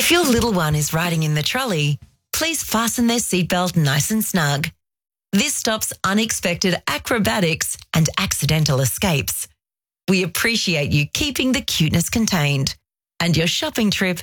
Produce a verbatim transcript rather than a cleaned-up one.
If your little one is riding in the trolley, please fasten their seatbelt nice and snug. This stops unexpected acrobatics and accidental escapes. We appreciate you keeping the cuteness contained, and your shopping trip